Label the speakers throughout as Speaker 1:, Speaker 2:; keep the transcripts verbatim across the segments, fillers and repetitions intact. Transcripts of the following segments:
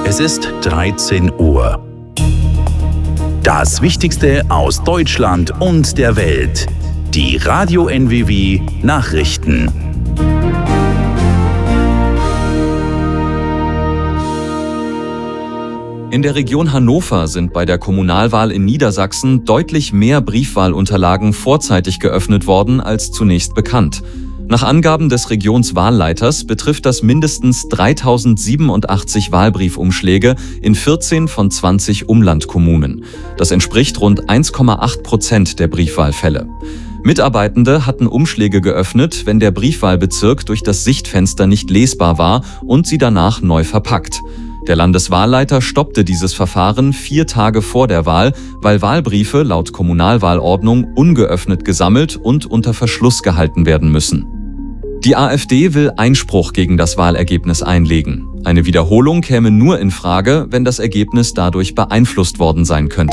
Speaker 1: Es ist dreizehn Uhr. Das Wichtigste aus Deutschland und der Welt. Die Radio N W W Nachrichten.
Speaker 2: In der Region Hannover sind bei der Kommunalwahl in Niedersachsen deutlich mehr Briefwahlunterlagen vorzeitig geöffnet worden als zunächst bekannt. Nach Angaben des Regionswahlleiters betrifft das mindestens dreitausendsiebenundachtzig Wahlbriefumschläge in vierzehn von zwanzig Umlandkommunen. Das entspricht rund eins Komma acht Prozent der Briefwahlfälle. Mitarbeitende hatten Umschläge geöffnet, wenn der Briefwahlbezirk durch das Sichtfenster nicht lesbar war und sie danach neu verpackt. Der Landeswahlleiter stoppte dieses Verfahren vier Tage vor der Wahl, weil Wahlbriefe laut Kommunalwahlordnung ungeöffnet gesammelt und unter Verschluss gehalten werden müssen. Die AfD will Einspruch gegen das Wahlergebnis einlegen. Eine Wiederholung käme nur in Frage, wenn das Ergebnis dadurch beeinflusst worden sein könnte.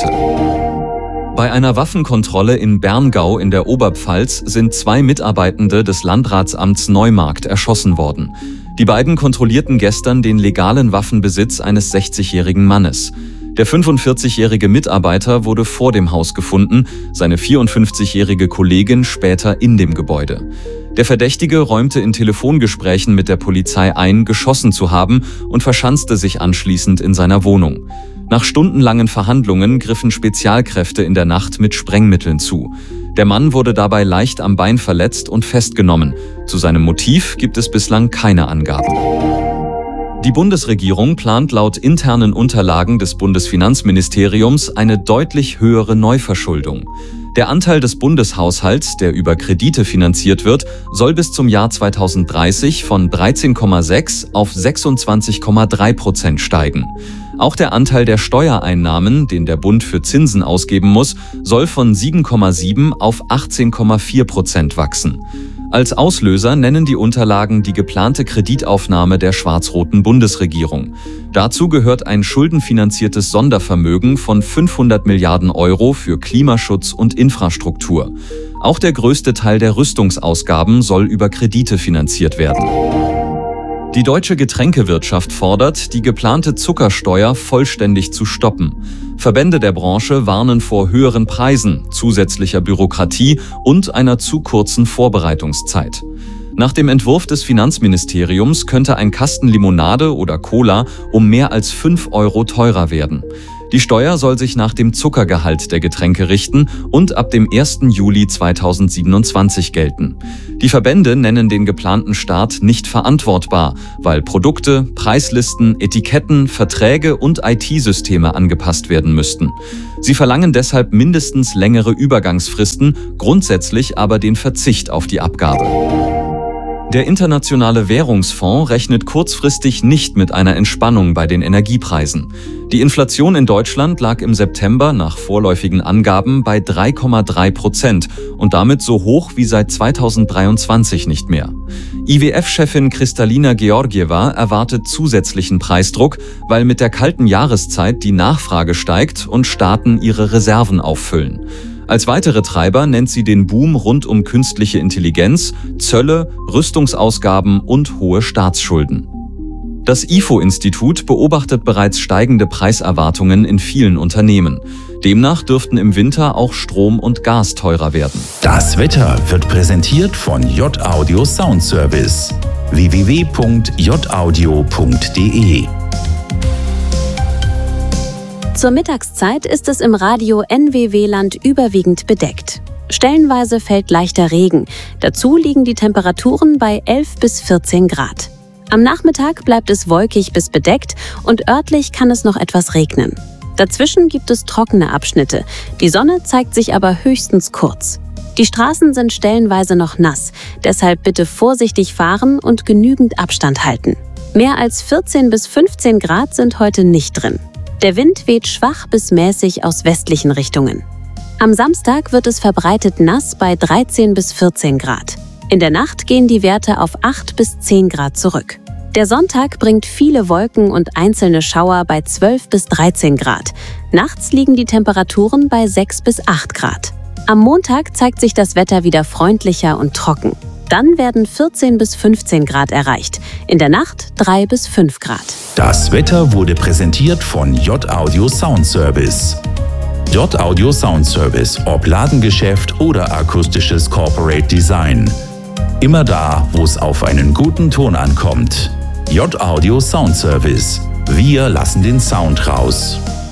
Speaker 2: Bei einer Waffenkontrolle in Berngau in der Oberpfalz sind zwei Mitarbeitende des Landratsamts Neumarkt erschossen worden. Die beiden kontrollierten gestern den legalen Waffenbesitz eines sechzigjährigen Mannes. Der fünfundvierzigjährige Mitarbeiter wurde vor dem Haus gefunden, seine vierundfünfzigjährige Kollegin später in dem Gebäude. Der Verdächtige räumte in Telefongesprächen mit der Polizei ein, geschossen zu haben und verschanzte sich anschließend in seiner Wohnung. Nach stundenlangen Verhandlungen griffen Spezialkräfte in der Nacht mit Sprengmitteln zu. Der Mann wurde dabei leicht am Bein verletzt und festgenommen. Zu seinem Motiv gibt es bislang keine Angaben. Die Bundesregierung plant laut internen Unterlagen des Bundesfinanzministeriums eine deutlich höhere Neuverschuldung. Der Anteil des Bundeshaushalts, der über Kredite finanziert wird, soll bis zum Jahr zweitausenddreißig von dreizehn Komma sechs auf sechsundzwanzig Komma drei Prozent steigen. Auch der Anteil der Steuereinnahmen, den der Bund für Zinsen ausgeben muss, soll von sieben Komma sieben auf achtzehn Komma vier Prozent wachsen. Als Auslöser nennen die Unterlagen die geplante Kreditaufnahme der schwarz-roten Bundesregierung. Dazu gehört ein schuldenfinanziertes Sondervermögen von fünfhundert Milliarden Euro für Klimaschutz und Infrastruktur. Auch der größte Teil der Rüstungsausgaben soll über Kredite finanziert werden. Die deutsche Getränkewirtschaft fordert, die geplante Zuckersteuer vollständig zu stoppen. Verbände der Branche warnen vor höheren Preisen, zusätzlicher Bürokratie und einer zu kurzen Vorbereitungszeit. Nach dem Entwurf des Finanzministeriums könnte ein Kasten Limonade oder Cola um mehr als fünf Euro teurer werden. Die Steuer soll sich nach dem Zuckergehalt der Getränke richten und ab dem ersten Juli zweitausendsiebenundzwanzig gelten. Die Verbände nennen den geplanten Start nicht verantwortbar, weil Produkte, Preislisten, Etiketten, Verträge und I T-Systeme angepasst werden müssten. Sie verlangen deshalb mindestens längere Übergangsfristen, grundsätzlich aber den Verzicht auf die Abgabe. Der Internationale Währungsfonds rechnet kurzfristig nicht mit einer Entspannung bei den Energiepreisen. Die Inflation in Deutschland lag im September nach vorläufigen Angaben bei drei Komma drei Prozent und damit so hoch wie seit zweitausenddreiundzwanzig nicht mehr. I W F-Chefin Kristalina Georgieva erwartet zusätzlichen Preisdruck, weil mit der kalten Jahreszeit die Nachfrage steigt und Staaten ihre Reserven auffüllen. Als weitere Treiber nennt sie den Boom rund um künstliche Intelligenz, Zölle, Rüstungsausgaben und hohe Staatsschulden. Das I F O-Institut beobachtet bereits steigende Preiserwartungen in vielen Unternehmen. Demnach dürften im Winter auch Strom und Gas teurer werden.
Speaker 1: Das Wetter wird präsentiert von J Audio Sound Service. w w w punkt j audio punkt d e
Speaker 3: Zur Mittagszeit ist es im Radio N W W-Land überwiegend bedeckt. Stellenweise fällt leichter Regen. Dazu liegen die Temperaturen bei elf bis vierzehn Grad. Am Nachmittag bleibt es wolkig bis bedeckt und örtlich kann es noch etwas regnen. Dazwischen gibt es trockene Abschnitte. Die Sonne zeigt sich aber höchstens kurz. Die Straßen sind stellenweise noch nass. Deshalb bitte vorsichtig fahren und genügend Abstand halten. Mehr als vierzehn bis fünfzehn Grad sind heute nicht drin. Der Wind weht schwach bis mäßig aus westlichen Richtungen. Am Samstag wird es verbreitet nass bei dreizehn bis vierzehn Grad. In der Nacht gehen die Werte auf acht bis zehn Grad zurück. Der Sonntag bringt viele Wolken und einzelne Schauer bei zwölf bis dreizehn Grad. Nachts liegen die Temperaturen bei sechs bis acht Grad. Am Montag zeigt sich das Wetter wieder freundlicher und trocken. Dann werden vierzehn bis fünfzehn Grad erreicht. In der Nacht drei bis fünf Grad.
Speaker 1: Das Wetter wurde präsentiert von J-Audio Sound Service. J-Audio Sound Service, ob Ladengeschäft oder akustisches Corporate Design. Immer da, wo es auf einen guten Ton ankommt. J-Audio Sound Service. Wir lassen den Sound raus.